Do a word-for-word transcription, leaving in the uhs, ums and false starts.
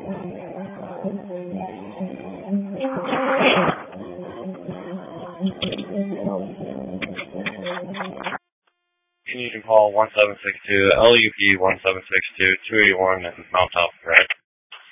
You can call one seven six two L U P one seven six two two eight one and Mount Top, right?